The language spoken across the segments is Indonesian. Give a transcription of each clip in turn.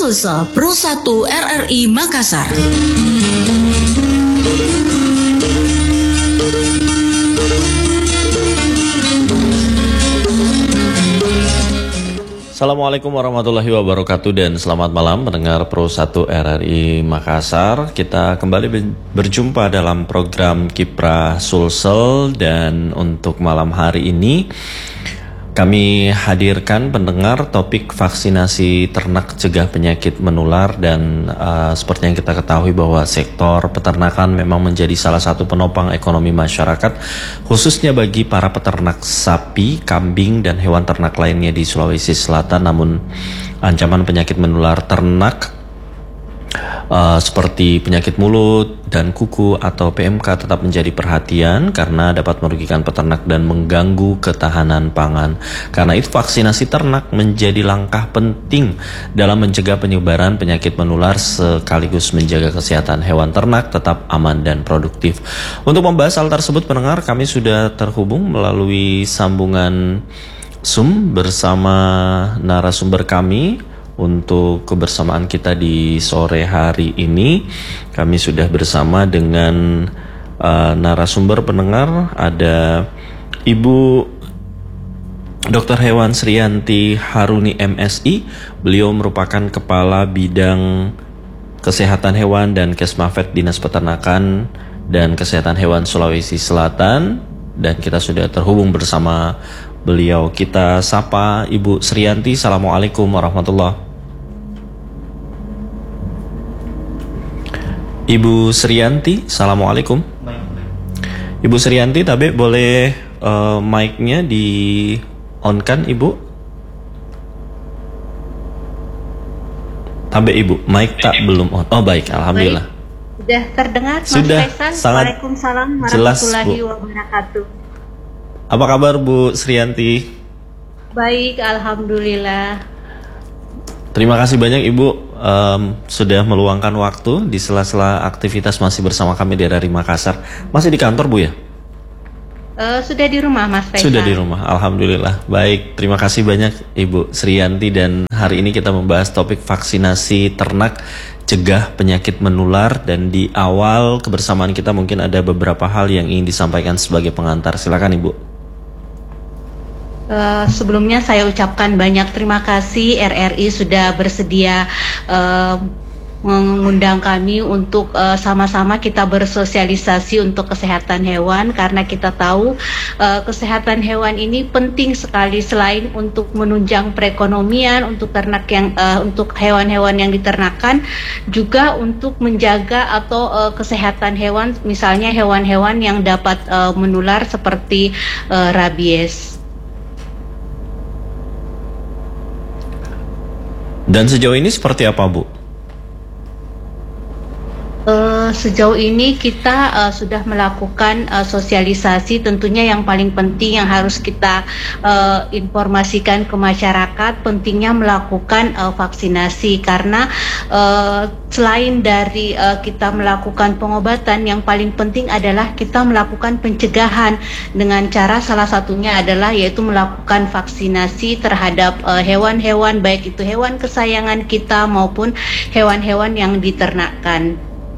Sulsel Pro 1 RRI Makassar. Assalamualaikum warahmatullahi wabarakatuh dan selamat malam pendengar Pro 1 RRI Makassar. Kita kembali berjumpa dalam program Kiprah Sulsel dan untuk malam hari ini kami hadirkan pendengar topik vaksinasi ternak cegah penyakit menular dan seperti yang kita ketahui bahwa sektor peternakan memang menjadi salah satu penopang ekonomi masyarakat khususnya bagi para peternak sapi, kambing dan hewan ternak lainnya di Sulawesi Selatan. Namun ancaman penyakit menular ternak seperti penyakit mulut dan kuku atau PMK tetap menjadi perhatian karena dapat merugikan peternak dan mengganggu ketahanan pangan. Karena itu vaksinasi ternak menjadi langkah penting dalam mencegah penyebaran penyakit menular sekaligus menjaga kesehatan hewan ternak tetap aman dan produktif. Untuk membahas hal tersebut pendengar, kami sudah terhubung melalui sambungan Zoom bersama narasumber kami. Untuk kebersamaan kita di sore hari ini, kami sudah bersama dengan narasumber pendengar. Ada Ibu Dr. Hewan Sriyanti Haruni MSI. Beliau merupakan Kepala Bidang Kesehatan Hewan dan Kesmafet Dinas Peternakan dan Kesehatan Hewan Sulawesi Selatan. Dan kita sudah terhubung bersama beliau. Kita sapa Ibu Sriyanti. Assalamualaikum warahmatullahi. Ibu Sriyanti, assalamualaikum. Ibu Sriyanti, tapi boleh mic-nya di on-kan Ibu? Tabe Ibu, mic tak belum on. Oh baik, alhamdulillah. Baik. Sudah terdengar Mas Sudah, Faisal? sangat Waalaikumsalam jelas, warahmatullahi Bu. wabarakatuh. Apa kabar Bu Sriyanti? Baik, alhamdulillah. Terima kasih banyak Ibu sudah meluangkan waktu di sela-sela aktivitas masih bersama kami di RRI Makassar. Masih di kantor Bu ya? Sudah di rumah Mas Faisal. Sudah di rumah, alhamdulillah. Baik, terima kasih banyak Ibu Sriyanti dan hari ini kita membahas topik vaksinasi ternak cegah penyakit menular dan di awal kebersamaan kita mungkin ada beberapa hal yang ingin disampaikan sebagai pengantar. Silakan Ibu. Sebelumnya saya ucapkan banyak terima kasih RRI sudah bersedia mengundang kami untuk sama-sama kita bersosialisasi untuk kesehatan hewan karena kita tahu kesehatan hewan ini penting sekali selain untuk menunjang perekonomian untuk ternak yang untuk hewan-hewan yang diternakan juga untuk menjaga atau kesehatan hewan misalnya hewan-hewan yang dapat menular seperti rabies. Dan sejauh ini seperti apa Bu? Sejauh ini kita sudah melakukan sosialisasi tentunya yang paling penting yang harus kita informasikan ke masyarakat pentingnya melakukan vaksinasi karena selain dari kita melakukan pengobatan yang paling penting adalah kita melakukan pencegahan dengan cara salah satunya adalah yaitu melakukan vaksinasi terhadap hewan-hewan baik itu hewan kesayangan kita maupun hewan-hewan yang diternakkan.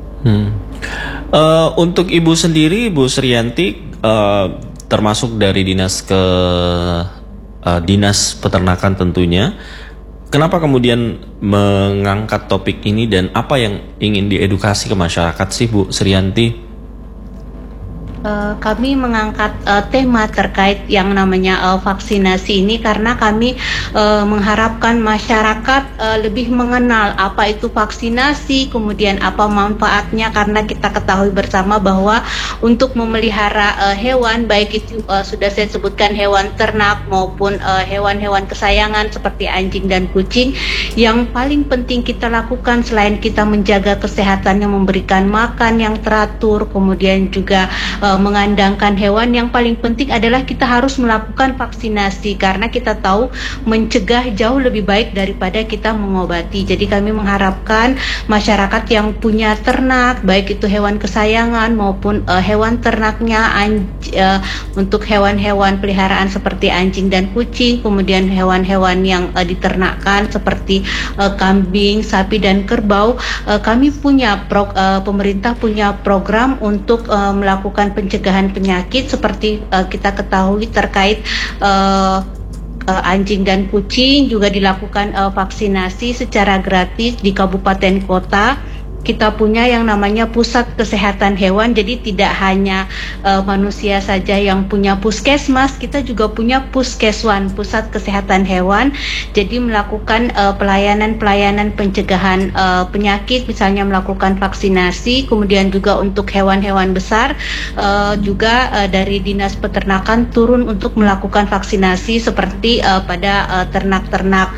Untuk Ibu sendiri, Ibu Sriyanti, termasuk dari dinas peternakan tentunya, kenapa kemudian mengangkat topik ini dan apa yang ingin diedukasi ke masyarakat sih Bu Sriyanti? Kami mengangkat tema terkait yang namanya vaksinasi ini karena kami mengharapkan masyarakat lebih mengenal apa itu vaksinasi, kemudian apa manfaatnya karena kita ketahui bersama bahwa untuk memelihara hewan baik itu sudah saya sebutkan hewan ternak maupun hewan-hewan kesayangan seperti anjing dan kucing yang paling penting kita lakukan selain kita menjaga kesehatannya memberikan makan yang teratur kemudian juga mengandangkan hewan, yang paling penting adalah kita harus melakukan vaksinasi karena kita tahu mencegah jauh lebih baik daripada kita mengobati. Jadi kami mengharapkan masyarakat yang punya ternak, baik itu hewan kesayangan maupun hewan ternaknya, untuk hewan-hewan peliharaan seperti anjing dan kucing, kemudian hewan-hewan yang diternakkan seperti kambing, sapi dan kerbau, kami punya pemerintah punya program untuk melakukan pencegahan penyakit seperti kita ketahui terkait anjing dan kucing juga dilakukan vaksinasi secara gratis di kabupaten kota. Kita punya yang namanya pusat kesehatan hewan, jadi tidak hanya manusia saja yang punya puskesmas, kita juga punya puskeswan, pusat kesehatan hewan. Jadi melakukan pelayanan pencegahan penyakit, misalnya melakukan vaksinasi, kemudian juga untuk hewan-hewan besar juga dari Dinas Peternakan turun untuk melakukan vaksinasi seperti pada ternak-ternak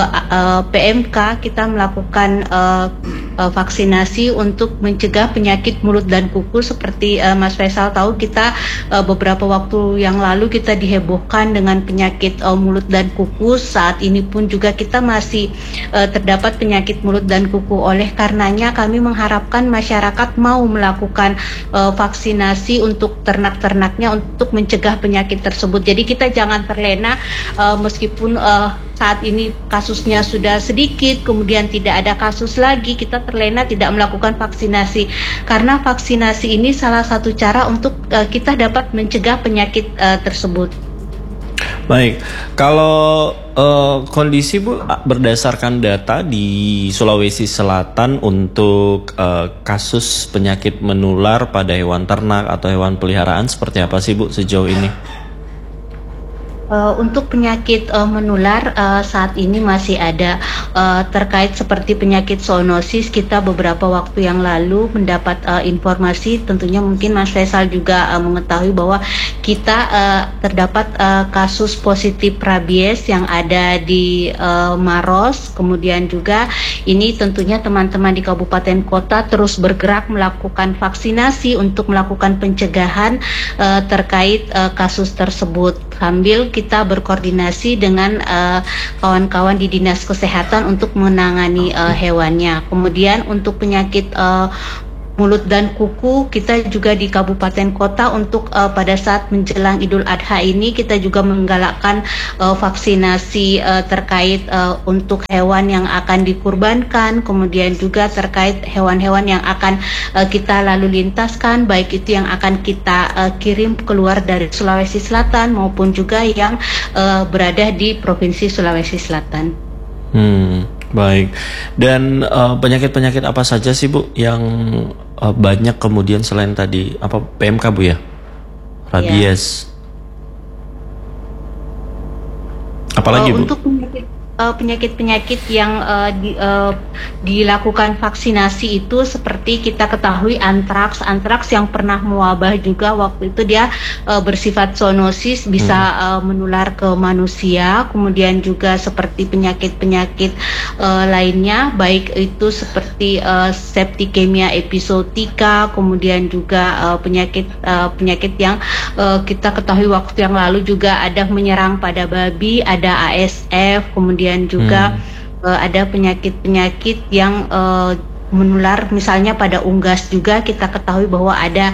PMK kita melakukan vaksinasi untuk mencegah penyakit mulut dan kuku. Seperti Mas Faisal tahu, kita beberapa waktu yang lalu kita dihebohkan dengan penyakit mulut dan kuku. Saat ini pun juga kita masih terdapat penyakit mulut dan kuku. Oleh karenanya kami mengharapkan masyarakat mau melakukan vaksinasi untuk ternak-ternaknya untuk mencegah penyakit tersebut. Jadi kita jangan terlena meskipun saat ini kasusnya sudah sedikit, kemudian tidak ada kasus lagi, kita terlena tidak melakukan vaksinasi. Karena vaksinasi ini salah satu cara untuk kita dapat mencegah penyakit tersebut. Baik, kalau kondisi Bu berdasarkan data di Sulawesi Selatan untuk kasus penyakit menular pada hewan ternak atau hewan peliharaan seperti apa sih Bu sejauh ini? Untuk penyakit menular saat ini masih ada terkait seperti penyakit zoonosis. Kita beberapa waktu yang lalu mendapat informasi, tentunya mungkin Mas Faisal juga mengetahui bahwa kita terdapat kasus positif rabies yang ada di Maros. Kemudian juga ini tentunya teman-teman di kabupaten kota terus bergerak melakukan vaksinasi untuk melakukan pencegahan terkait kasus tersebut, sambil kita berkoordinasi dengan kawan-kawan di Dinas Kesehatan untuk menangani hewannya. Kemudian untuk penyakit mulut dan kuku, kita juga di kabupaten kota untuk pada saat menjelang Idul Adha ini kita juga menggalakkan vaksinasi terkait untuk hewan yang akan dikurbankan, kemudian juga terkait hewan-hewan yang akan kita lalu lintaskan, baik itu yang akan kita kirim keluar dari Sulawesi Selatan maupun juga yang berada di Provinsi Sulawesi Selatan. Baik. Dan penyakit-penyakit apa saja sih Bu yang banyak kemudian selain tadi apa PMK Bu ya? Rabies. Apalagi Bu? Untuk penyakit-penyakit yang dilakukan vaksinasi itu seperti kita ketahui antraks yang pernah mewabah juga, waktu itu dia bersifat zoonosis, bisa menular ke manusia. Kemudian juga seperti penyakit-penyakit lainnya, baik itu seperti septicemia episodika, kemudian juga penyakit yang kita ketahui waktu yang lalu juga ada menyerang pada babi, ada ASF, kemudian juga ada penyakit-penyakit yang menular, misalnya pada unggas juga kita ketahui bahwa ada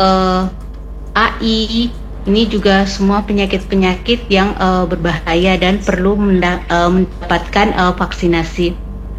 AI. Ini juga semua penyakit-penyakit yang berbahaya dan perlu mendapatkan vaksinasi.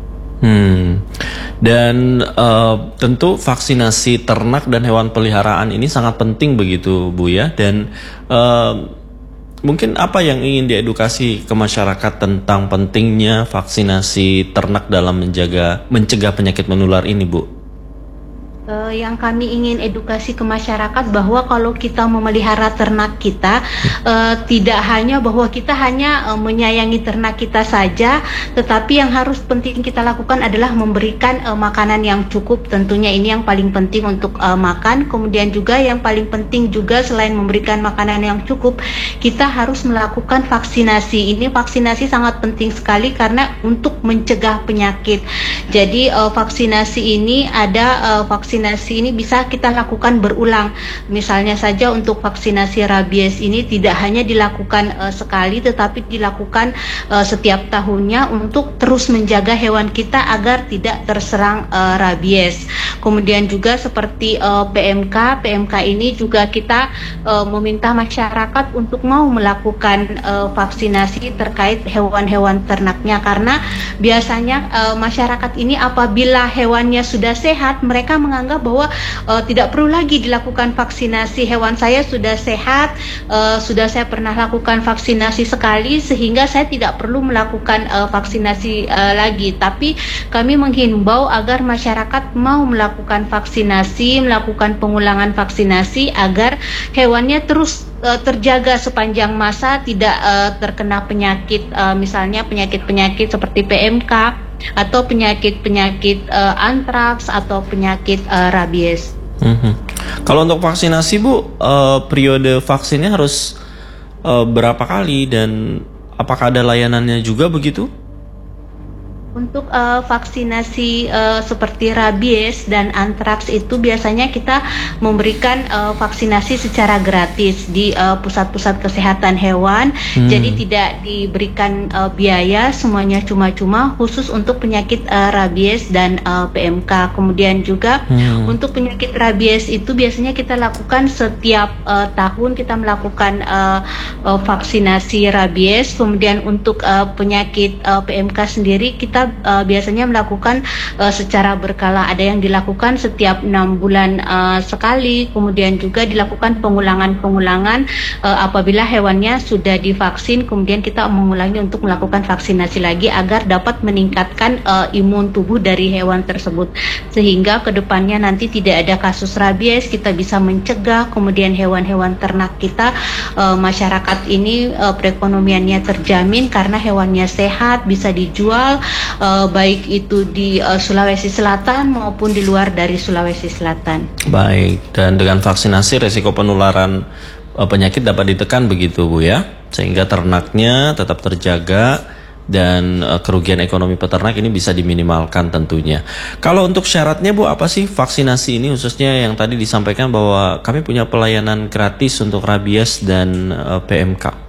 Dan tentu vaksinasi ternak dan hewan peliharaan ini sangat penting begitu Bu ya. Dan mungkin apa yang ingin diedukasi ke masyarakat tentang pentingnya vaksinasi ternak dalam mencegah penyakit menular ini Bu? Yang kami ingin edukasi ke masyarakat bahwa kalau kita memelihara ternak kita, tidak hanya bahwa kita hanya menyayangi ternak kita saja, tetapi yang harus penting kita lakukan adalah memberikan makanan yang cukup. Tentunya ini yang paling penting untuk makan. Kemudian juga yang paling penting juga selain memberikan makanan yang cukup, kita harus melakukan vaksinasi. Ini vaksinasi sangat penting sekali karena untuk mencegah penyakit. Jadi vaksinasi ini ada vaksinasi vaksinasi ini bisa kita lakukan berulang. Misalnya saja untuk vaksinasi rabies ini tidak hanya dilakukan sekali, tetapi dilakukan setiap tahunnya untuk terus menjaga hewan kita agar tidak terserang rabies. Kemudian juga seperti PMK ini juga kita meminta masyarakat untuk mau melakukan vaksinasi terkait hewan-hewan ternaknya, karena biasanya masyarakat ini apabila hewannya sudah sehat, mereka menganggap bahwa tidak perlu lagi dilakukan vaksinasi. Hewan saya sudah sehat, sudah saya pernah lakukan vaksinasi sekali, sehingga saya tidak perlu melakukan vaksinasi lagi. Tapi kami menghimbau agar masyarakat mau melakukan vaksinasi, melakukan pengulangan vaksinasi agar hewannya terus terjaga sepanjang masa, tidak terkena penyakit, misalnya penyakit-penyakit seperti PMK atau penyakit-penyakit antraks atau penyakit rabies. Kalau untuk vaksinasi Bu, periode vaksinnya harus berapa kali dan apakah ada layanannya juga begitu? Untuk vaksinasi seperti rabies dan antraks itu biasanya kita memberikan vaksinasi secara gratis di pusat-pusat kesehatan hewan. Jadi tidak diberikan biaya, semuanya cuma-cuma, khusus untuk penyakit rabies dan PMK. Kemudian juga untuk penyakit rabies itu biasanya kita lakukan setiap tahun, kita melakukan vaksinasi rabies. Kemudian untuk penyakit PMK sendiri kita biasanya melakukan secara berkala. Ada yang dilakukan setiap 6 bulan sekali, kemudian juga dilakukan pengulangan-pengulangan apabila hewannya sudah divaksin, kemudian kita mengulangi untuk melakukan vaksinasi lagi agar dapat meningkatkan imun tubuh dari hewan tersebut, sehingga kedepannya nanti tidak ada kasus rabies, kita bisa mencegah, kemudian hewan-hewan ternak kita, masyarakat ini perekonomiannya terjamin karena hewannya sehat, bisa dijual baik itu di Sulawesi Selatan maupun di luar dari Sulawesi Selatan. Baik, dan dengan vaksinasi resiko penularan penyakit dapat ditekan begitu Bu ya, sehingga ternaknya tetap terjaga dan kerugian ekonomi peternak ini bisa diminimalkan tentunya. Kalau untuk syaratnya Bu, apa sih vaksinasi ini, khususnya yang tadi disampaikan bahwa kami punya pelayanan gratis untuk rabies dan PMK?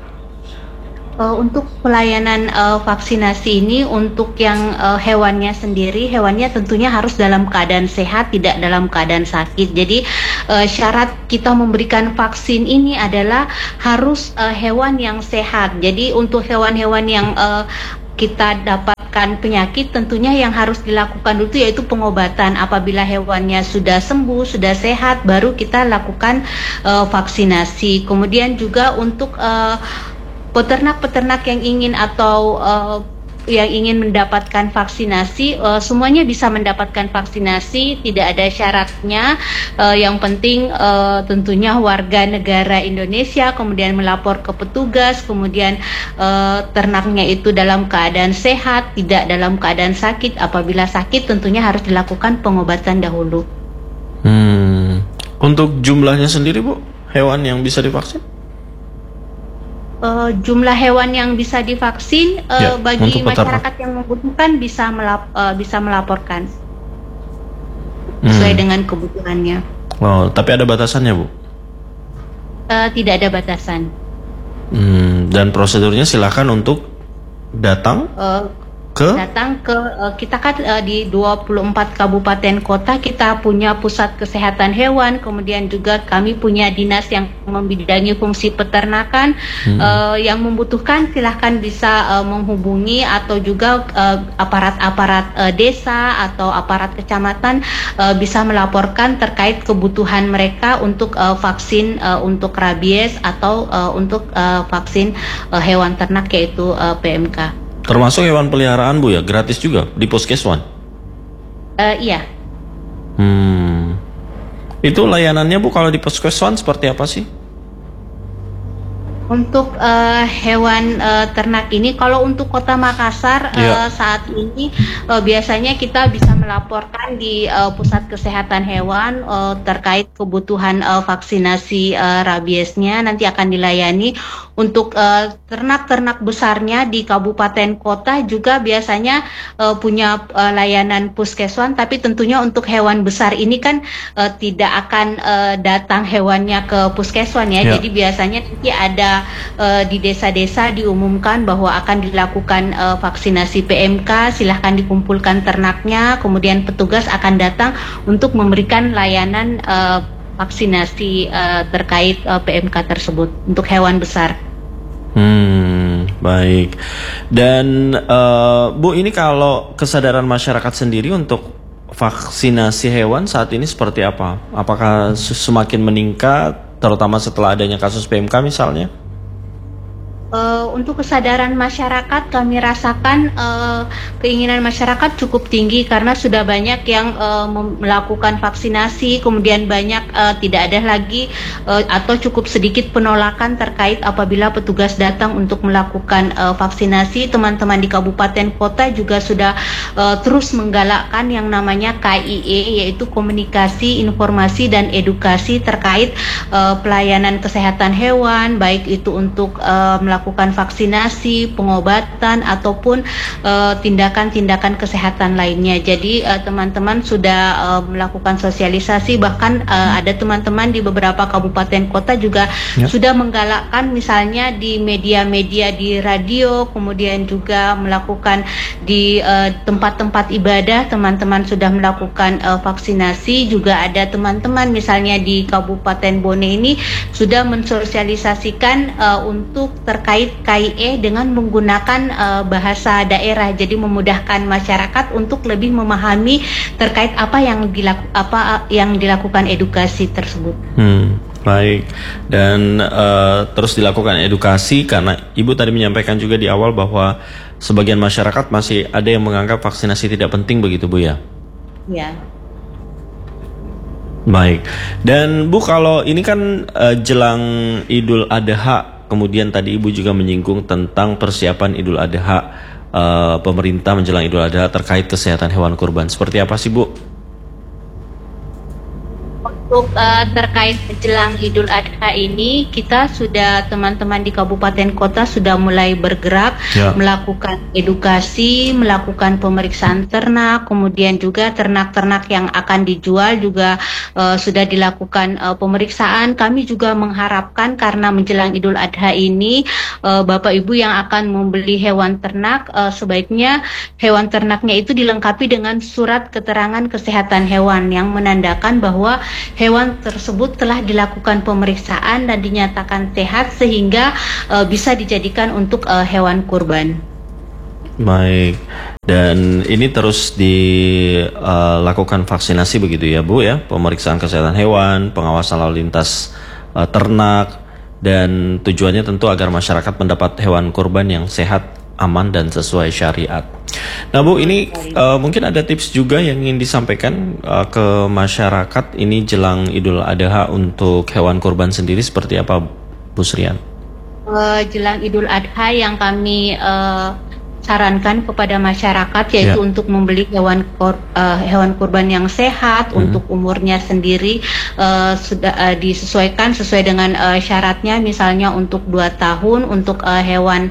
Untuk pelayanan vaksinasi ini untuk yang hewannya sendiri, hewannya tentunya harus dalam keadaan sehat, tidak dalam keadaan sakit. Jadi syarat kita memberikan vaksin ini adalah harus hewan yang sehat. Jadi untuk hewan-hewan yang kita dapatkan penyakit, tentunya yang harus dilakukan dulu yaitu pengobatan. Apabila hewannya sudah sembuh, sudah sehat, baru kita lakukan vaksinasi. Kemudian juga untuk peternak-peternak yang ingin atau yang ingin mendapatkan vaksinasi, semuanya bisa mendapatkan vaksinasi, tidak ada syaratnya. Yang penting tentunya warga negara Indonesia, kemudian melapor ke petugas, kemudian ternaknya itu dalam keadaan sehat, tidak dalam keadaan sakit. Apabila sakit tentunya harus dilakukan pengobatan dahulu. Untuk jumlahnya sendiri Bu, hewan yang bisa divaksin? Jumlah hewan yang bisa divaksin bagi masyarakat yang membutuhkan bisa melaporkan sesuai dengan kebutuhannya. Oh, tapi ada batasannya Bu? Tidak ada batasan. Dan prosedurnya silakan untuk datang ke kita kan di 24 kabupaten kota kita punya pusat kesehatan hewan, kemudian juga kami punya dinas yang membidangi fungsi peternakan. Yang membutuhkan silahkan bisa menghubungi, atau juga aparat-aparat desa atau aparat kecamatan bisa melaporkan terkait kebutuhan mereka untuk vaksin untuk rabies atau untuk vaksin hewan ternak yaitu PMK. Termasuk hewan peliharaan Bu ya, gratis juga di Puskeswan? Iya. Itu layanannya Bu kalau di Puskeswan seperti apa sih? Untuk hewan ternak ini, kalau untuk Kota Makassar saat ini biasanya kita bisa melaporkan di Pusat Kesehatan Hewan terkait kebutuhan vaksinasi rabiesnya, nanti akan dilayani. Untuk ternak-ternak besarnya di kabupaten kota juga biasanya punya layanan puskeswan, tapi tentunya untuk hewan besar ini kan tidak akan datang hewannya ke puskeswan ya. Jadi biasanya nanti ada di desa-desa diumumkan bahwa akan dilakukan vaksinasi PMK, silahkan dikumpulkan ternaknya, kemudian petugas akan datang untuk memberikan layanan vaksinasi terkait PMK tersebut untuk hewan besar. Baik. Dan Bu, ini kalau kesadaran masyarakat sendiri untuk vaksinasi hewan saat ini seperti apa? Apakah semakin meningkat, terutama setelah adanya kasus PMK misalnya? Untuk kesadaran masyarakat, kami rasakan keinginan masyarakat cukup tinggi karena sudah banyak yang melakukan vaksinasi, kemudian banyak tidak ada lagi atau cukup sedikit penolakan terkait apabila petugas datang untuk melakukan vaksinasi. Teman-teman di kabupaten kota juga sudah terus menggalakkan yang namanya KIE, yaitu komunikasi, informasi, dan edukasi terkait pelayanan kesehatan hewan, baik itu untuk melakukan vaksinasi, pengobatan, ataupun tindakan-tindakan kesehatan lainnya. Jadi teman-teman sudah melakukan sosialisasi, bahkan ada teman-teman di beberapa kabupaten kota juga sudah menggalakkan, misalnya di media-media di radio, kemudian juga melakukan di tempat-tempat ibadah, teman-teman sudah melakukan vaksinasi. Juga ada teman-teman misalnya di Kabupaten Bone ini sudah mensosialisasikan untuk terkait KIE dengan menggunakan bahasa daerah, jadi memudahkan masyarakat untuk lebih memahami terkait apa yang dilakukan edukasi tersebut. Baik. Dan terus dilakukan edukasi karena Ibu tadi menyampaikan juga di awal bahwa sebagian masyarakat masih ada yang menganggap vaksinasi tidak penting, begitu Bu ya? Ya. Baik. Dan Bu, kalau ini kan jelang Idul Adha, kemudian tadi Ibu juga menyinggung tentang persiapan Idul Adha, pemerintah menjelang Idul Adha terkait kesehatan hewan kurban. Seperti apa sih Bu? Untuk terkait menjelang Idul Adha ini, kita sudah, teman-teman di kabupaten kota sudah mulai bergerak melakukan edukasi, melakukan pemeriksaan ternak, kemudian juga ternak-ternak yang akan dijual juga sudah dilakukan pemeriksaan. Kami juga mengharapkan karena menjelang Idul Adha ini Bapak Ibu yang akan membeli hewan ternak, sebaiknya hewan ternaknya itu dilengkapi dengan surat keterangan kesehatan hewan yang menandakan bahwa hewan tersebut telah dilakukan pemeriksaan dan dinyatakan sehat sehingga bisa dijadikan untuk hewan kurban. Baik. Dan ini terus dilakukan vaksinasi begitu ya Bu ya, pemeriksaan kesehatan hewan, pengawasan lalu lintas ternak, dan tujuannya tentu agar masyarakat mendapat hewan kurban yang sehat, aman, dan sesuai syariat. Nah Bu, ini mungkin ada tips juga yang ingin disampaikan ke masyarakat ini jelang Idul Adha untuk hewan kurban sendiri seperti apa Bu Srian? Jelang Idul Adha yang kami sarankan kepada masyarakat yaitu untuk membeli hewan kurban yang sehat, untuk umurnya sendiri sudah disesuaikan sesuai dengan syaratnya, misalnya untuk 2 tahun untuk hewan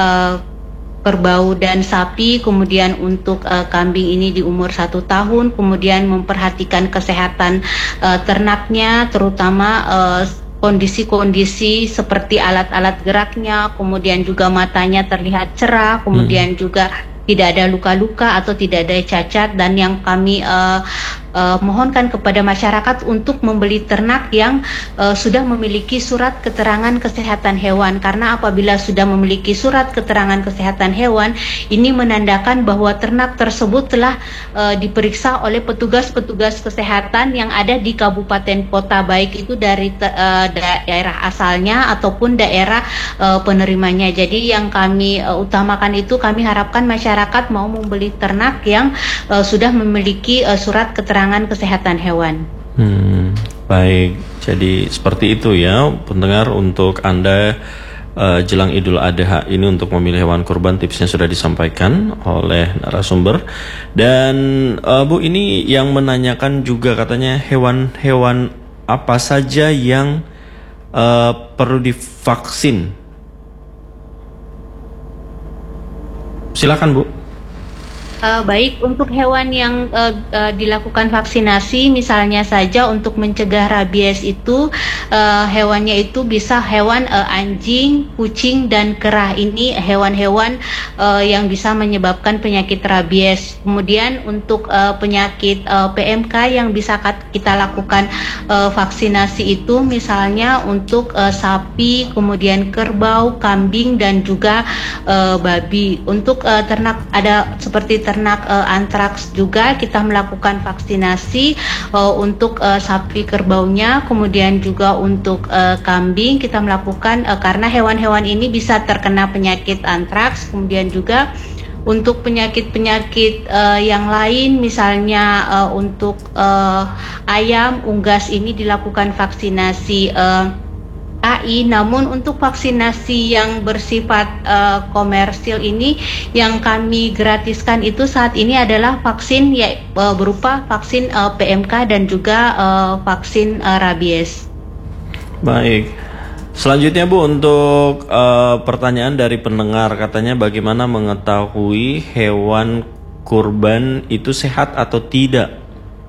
kerbau dan sapi, kemudian untuk kambing ini di umur 1 tahun, kemudian memperhatikan kesehatan ternaknya, terutama kondisi-kondisi seperti alat-alat geraknya, kemudian juga matanya terlihat cerah, kemudian juga tidak ada luka-luka atau tidak ada cacat. Dan yang kami mohonkan kepada masyarakat untuk membeli ternak yang sudah memiliki surat keterangan kesehatan hewan, karena apabila sudah memiliki surat keterangan kesehatan hewan, ini menandakan bahwa ternak tersebut telah diperiksa oleh petugas-petugas kesehatan yang ada di kabupaten kota, baik itu dari daerah asalnya ataupun daerah penerimanya. Jadi yang kami utamakan itu, kami harapkan masyarakat mau membeli ternak yang sudah memiliki surat keterangan kesehatan hewan. Baik, jadi seperti itu ya pendengar, untuk Anda jelang Idul Adha ini untuk memilih hewan kurban. Tipsnya sudah disampaikan oleh narasumber. Dan Bu, ini yang menanyakan juga katanya hewan-hewan apa saja yang perlu divaksin. Silakan Bu. Baik, untuk hewan yang dilakukan vaksinasi, misalnya saja untuk mencegah rabies itu, hewannya itu bisa hewan anjing, kucing, dan kera. Ini hewan-hewan yang bisa menyebabkan penyakit rabies. Kemudian untuk penyakit PMK yang bisa kita lakukan vaksinasi itu, misalnya untuk sapi, kemudian kerbau, kambing, dan juga babi. Untuk ternak ada seperti ternak antraks juga kita melakukan vaksinasi untuk sapi kerbaunya, kemudian juga untuk kambing kita melakukan karena hewan-hewan ini bisa terkena penyakit antraks. Kemudian juga untuk penyakit-penyakit yang lain, misalnya untuk ayam unggas ini dilakukan vaksinasi AI. Namun untuk vaksinasi yang bersifat komersil ini yang kami gratiskan itu saat ini adalah vaksin berupa vaksin PMK dan juga vaksin rabies. Baik. Selanjutnya Bu, untuk pertanyaan dari pendengar, katanya bagaimana mengetahui hewan kurban itu sehat atau tidak?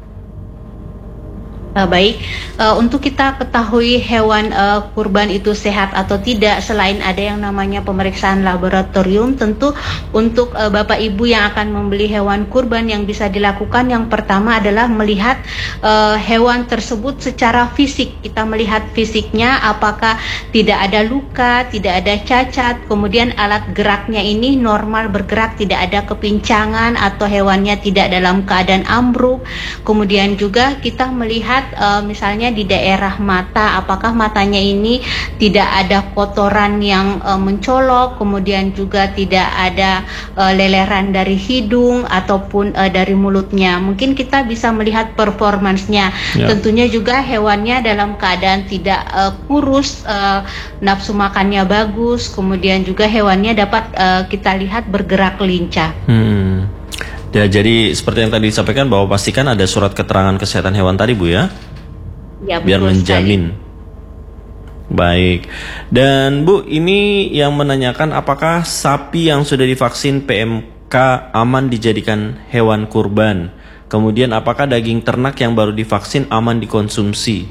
Baik, untuk kita ketahui hewan kurban itu sehat atau tidak, selain ada yang namanya pemeriksaan laboratorium, tentu untuk Bapak Ibu yang akan membeli hewan kurban yang bisa dilakukan, yang pertama adalah melihat hewan tersebut secara fisik. Kita melihat fisiknya apakah tidak ada luka, tidak ada cacat, kemudian alat geraknya ini normal bergerak, tidak ada kepincangan atau hewannya tidak dalam keadaan ambruk. Kemudian juga kita melihat misalnya di daerah mata, apakah matanya ini tidak ada kotoran yang mencolok, kemudian juga tidak ada leleran dari hidung ataupun dari mulutnya. Mungkin kita bisa melihat performansnya. Tentunya juga hewannya dalam keadaan tidak kurus, nafsu makannya bagus, kemudian juga hewannya dapat kita lihat bergerak lincah. Ya, jadi seperti yang tadi disampaikan bahwa pastikan ada surat keterangan kesehatan hewan tadi Bu ya? Ya, biar menjamin. Baik. Dan Bu, ini yang menanyakan apakah sapi yang sudah divaksin PMK aman dijadikan hewan kurban? Kemudian apakah daging ternak yang baru divaksin aman dikonsumsi?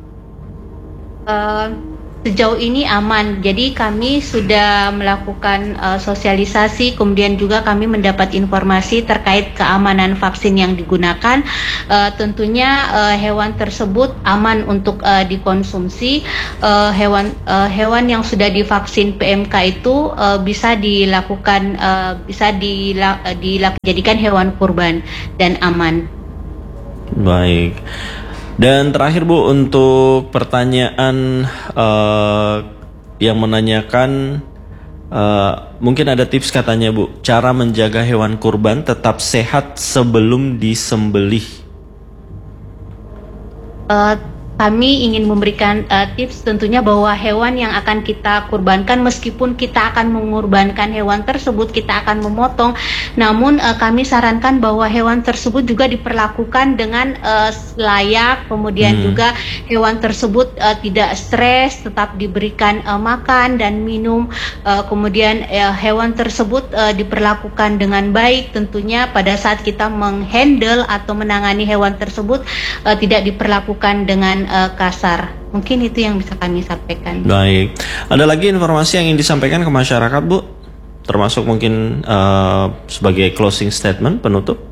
Sejauh ini aman, jadi kami sudah melakukan sosialisasi, kemudian juga kami mendapat informasi terkait keamanan vaksin yang digunakan. Tentunya hewan tersebut aman untuk dikonsumsi. Hewan yang sudah divaksin PMK itu bisa dilakukan, dijadikan hewan kurban dan aman. Baik. Dan terakhir Bu, untuk pertanyaan yang menanyakan mungkin ada tips katanya Bu, cara menjaga hewan kurban tetap sehat sebelum disembelih. Kami ingin memberikan tips tentunya bahwa hewan yang akan kita kurbankan, meskipun kita akan mengorbankan hewan tersebut, kita akan memotong, namun kami sarankan bahwa hewan tersebut juga diperlakukan dengan layak, kemudian juga hewan tersebut tidak stres, tetap diberikan makan dan minum, kemudian hewan tersebut diperlakukan dengan baik. Tentunya pada saat kita menghandle atau menangani hewan tersebut tidak diperlakukan dengan kasar. Mungkin itu yang bisa kami sampaikan. Baik. Ada lagi informasi yang ingin disampaikan ke masyarakat Bu? Termasuk mungkin sebagai closing statement, penutup?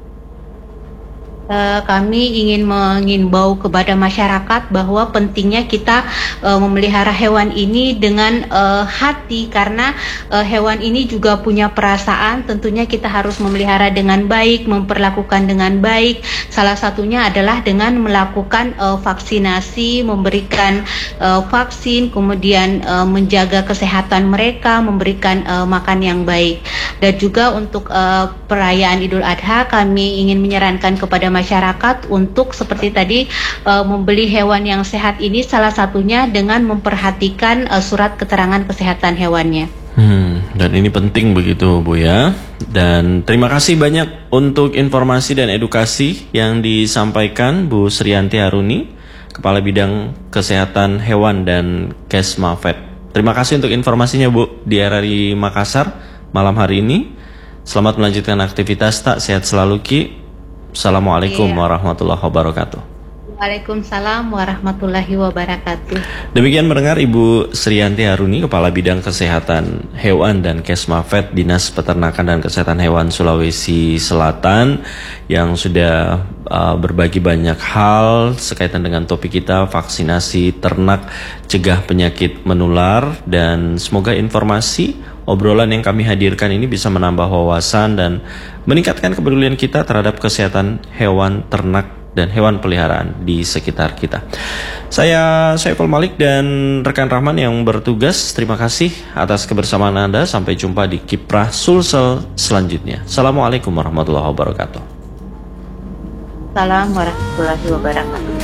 Kami ingin mengimbau kepada masyarakat bahwa pentingnya kita memelihara hewan ini dengan hati, karena hewan ini juga punya perasaan. Tentunya kita harus memelihara dengan baik, memperlakukan dengan baik. Salah satunya adalah dengan melakukan vaksinasi, memberikan vaksin, kemudian menjaga kesehatan mereka, memberikan makan yang baik. Dan juga untuk perayaan Idul Adha, kami ingin menyarankan kepada masyarakat masyarakat untuk seperti tadi membeli hewan yang sehat ini salah satunya dengan memperhatikan surat keterangan kesehatan hewannya. Dan ini penting begitu Bu ya. Dan terima kasih banyak untuk informasi dan edukasi yang disampaikan Bu Srianti Haruni, Kepala Bidang Kesehatan Hewan dan Kesmafet. Terima kasih untuk informasinya Bu di RRI Makassar malam hari ini. Selamat melanjutkan aktivitas, tak sehat selalu Ki. Assalamualaikum warahmatullahi wabarakatuh. Waalaikumsalam warahmatullahi wabarakatuh. Demikian mendengar Ibu Srianti Haruni, Kepala Bidang Kesehatan Hewan dan Kesmafet Dinas Peternakan dan Kesehatan Hewan Sulawesi Selatan, yang sudah berbagi banyak hal sekaitan dengan topik kita, vaksinasi ternak cegah penyakit menular. Dan semoga informasi obrolan yang kami hadirkan ini bisa menambah wawasan dan meningkatkan kepedulian kita terhadap kesehatan hewan ternak dan hewan peliharaan di sekitar kita. Saya Saiful Malik dan rekan Rahman yang bertugas, terima kasih atas kebersamaan Anda. Sampai jumpa di Kiprah Sulsel selanjutnya. Assalamualaikum warahmatullahi wabarakatuh. Assalamualaikum warahmatullahi wabarakatuh.